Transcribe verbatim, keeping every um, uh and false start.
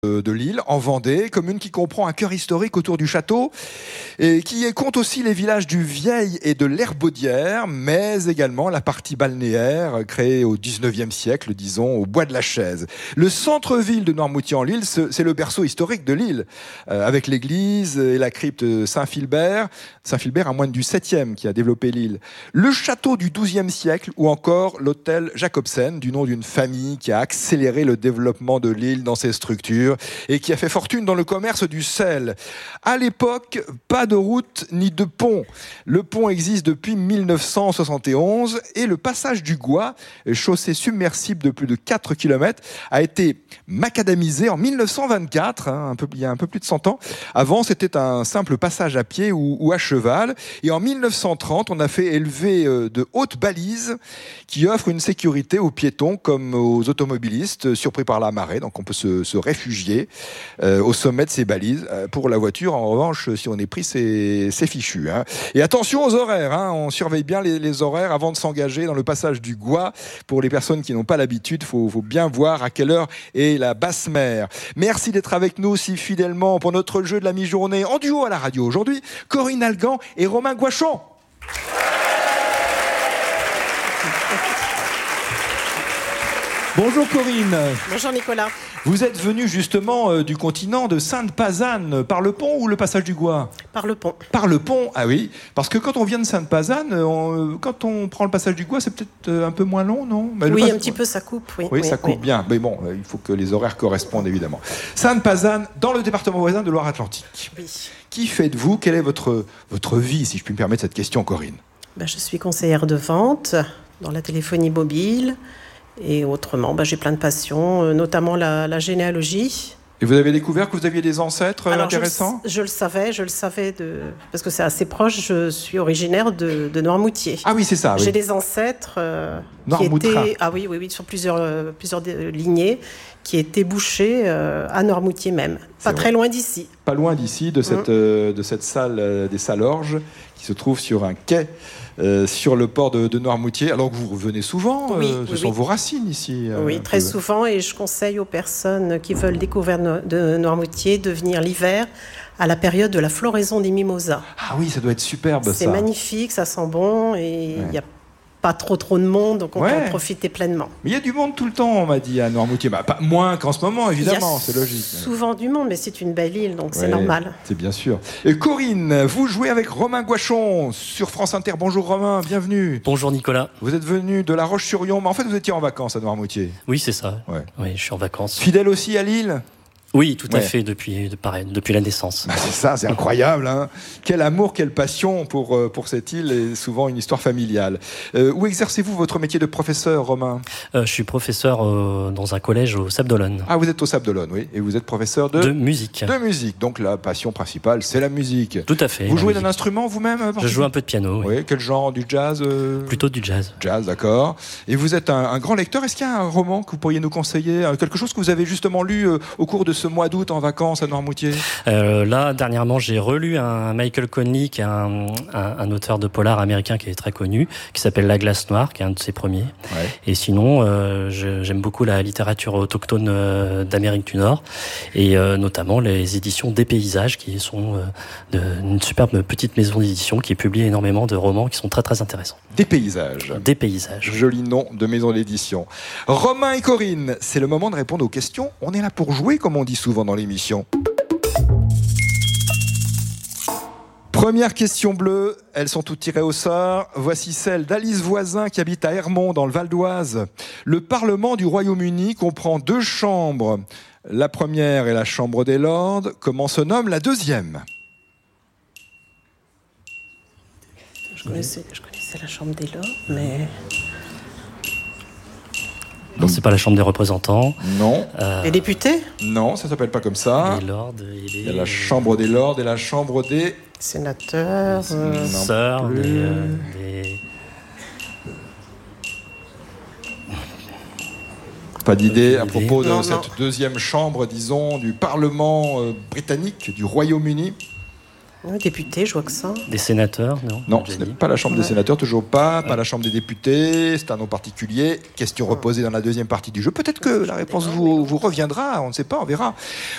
de Lille, en Vendée, commune qui comprend un cœur historique autour du château et qui compte aussi les villages du Vieil et de l'Herbaudière, mais également la partie balnéaire créée au dix-neuvième siècle, disons, au bois de la Chaise. Le centre-ville de Noirmoutier-en-l'Île, c'est le berceau historique de l'île, euh, avec l'église et la crypte Saint-Philbert. Saint-Philbert, un moine du septième qui a développé l'île. Le château du douzième siècle ou encore l'hôtel Jacobsen, du nom d'une famille qui a accéléré le développement de l'île dans ses structures et qui a fait fortune dans le commerce du sel. À l'époque, pas de route ni de pont. Le pont existe depuis mille neuf cent soixante et onze et le passage du Gois, chaussée submersible de plus de quatre kilomètres, a été macadamisé en mille neuf cent vingt-quatre, hein, un peu, il y a un peu plus de cent ans. Avant, c'était un simple passage à pied ou, ou à cheval. Et en mille neuf cent trente, on a fait élever de hautes balises qui offrent une sécurité aux piétons comme aux automobilistes surpris par la marée. Donc on peut se, se réfugier Euh, au sommet de ces balises. Euh, pour la voiture, en revanche, si on est pris, c'est, c'est fichu. Hein. Et attention aux horaires. Hein. On surveille bien les, les horaires avant de s'engager dans le passage du Gois. Pour les personnes qui n'ont pas l'habitude, il faut, faut bien voir à quelle heure est la basse mer. Merci d'être avec nous si fidèlement pour notre jeu de la mi-journée en duo à la radio aujourd'hui. Corinne Algan et Romain Gouachon. Bonjour Corinne. Bonjour Nicolas. Vous êtes venu justement euh, du continent de Sainte-Pazanne, par le pont ou le passage du Gois ? Par le pont. Par le pont, ah oui. Parce que quand on vient de Sainte-Pazanne, on, quand on prend le passage du Gois, c'est peut-être euh, un peu moins long, non ? Mais Oui, pas... un petit peu, ça coupe. Oui, oui, oui ça coupe oui. bien. Mais bon, euh, il faut que les horaires correspondent évidemment. Sainte-Pazanne, dans le département voisin de Loire-Atlantique. Oui. Qui faites-vous ? Quelle est votre, votre vie, si je puis me permettre cette question, Corinne ? Ben, je suis conseillère de vente dans la téléphonie mobile. Et autrement, bah, j'ai plein de passions, euh, notamment la, la généalogie. Et vous avez découvert que vous aviez des ancêtres euh, Alors, intéressants ? je, je le savais, je le savais, de, parce que c'est assez proche, je suis originaire de, de Noirmoutier. Ah oui, c'est ça. Oui. J'ai des ancêtres euh, qui étaient, ah oui, oui, oui, sur plusieurs, euh, plusieurs lignées, qui étaient bouchés euh, à Noirmoutier même, c'est pas vrai. Très loin d'ici. Pas loin d'ici, de cette, mmh. euh, de cette salle euh, des Salorges, qui se trouve sur un quai Euh, sur le port de, de Noirmoutier, alors que vous revenez souvent, oui, euh, ce oui, sont oui. vos racines ici. Euh, oui, très peu. souvent, et je conseille aux personnes qui veulent découvrir no- de Noirmoutier de venir l'hiver à la période de la floraison des mimosas. Ah oui, ça doit être superbe. C'est ça. magnifique, ça sent bon, et il ouais. y a pas trop trop de monde, donc on ouais. peut en profiter pleinement. Mais il y a du monde tout le temps, on m'a dit, à Noirmoutier. Bah, pas moins qu'en ce moment, évidemment, c'est logique. Souvent du monde, mais c'est une belle île, donc ouais, c'est normal. C'est bien sûr. Et Corinne, vous jouez avec Romain Gouachon sur France Inter. Bonjour Romain, bienvenue. Bonjour Nicolas. Vous êtes venu de La Roche-sur-Yon, mais en fait vous étiez en vacances à Noirmoutier. Oui, c'est ça. Ouais. Oui, je suis en vacances. Fidèle aussi à l'île ? Oui, tout à ouais. fait, depuis, pareil, depuis la naissance. Bah c'est ça, c'est incroyable. Hein. Quel amour, quelle passion pour, pour cette île et souvent une histoire familiale. Euh, où exercez-vous votre métier de professeur, Romain ? euh, Je suis professeur euh, dans un collège au Sable d'Olonne. Ah, vous êtes au Sable d'Olonne, oui. Et vous êtes professeur de... De musique. De musique. Donc la passion principale, c'est la musique. Tout à fait. Vous jouez d'un instrument vous-même ? Je joue un peu de piano. Oui, oui. Quel genre ? Du jazz euh... Plutôt du jazz. Jazz, d'accord. Et vous êtes un, un grand lecteur. Est-ce qu'il y a un roman que vous pourriez nous conseiller ? Quelque chose que vous avez justement lu euh, au cours de ce mois d'août en vacances à Noirmoutier ? euh, Là, dernièrement, j'ai relu un Michael Connelly, qui est un, un, un auteur de polar américain qui est très connu, qui s'appelle La Glace Noire, qui est un de ses premiers. Ouais. Et sinon, euh, je, j'aime beaucoup la littérature autochtone euh, d'Amérique du Nord, et euh, notamment les éditions Des Paysages, qui sont euh, de, une superbe petite maison d'édition qui publie énormément de romans qui sont très très intéressants. Des Paysages. Des Paysages. Joli nom de maison d'édition. Romain et Corinne, c'est le moment de répondre aux questions. On est là pour jouer, comme on dit souvent dans l'émission. Première question bleue, elles sont toutes tirées au sort. Voici celle d'Alice Voisin qui habite à Hermont dans le Val d'Oise. Le Parlement du Royaume-Uni comprend deux chambres. La première est la Chambre des Lords. Comment se nomme la deuxième ? Je connaissais, je connaissais la Chambre des Lords, mais... Non, c'est pas la Chambre des représentants. Non. Euh... Les députés ? Non, ça s'appelle pas comme ça. Les lords et les... Il y a la Chambre des Lords et la Chambre des... Sénateurs... Euh... Sœurs, des... Euh, des... Pas d'idée à propos de non, cette non. deuxième chambre, disons, du Parlement euh, britannique, du Royaume-Uni. Oui, députés, je vois que ça. Des sénateurs, non Non, ce n'est pas la Chambre ouais. des sénateurs, toujours pas. Pas ouais. la Chambre des députés, c'est un nom particulier. Question reposée dans la deuxième partie du jeu. Peut-être que la réponse vous, vous reviendra, on ne sait pas, on verra.